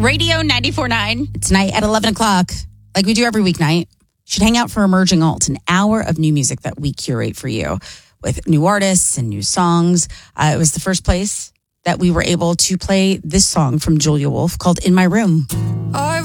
Radio 94.9. Tonight at 11 o'clock, like we do every weeknight, you should hang out for Emerging Alt, an hour of new music that we curate for you with new artists and new songs. It was the first place that we were able to play this song from Julia Wolf called In My Room.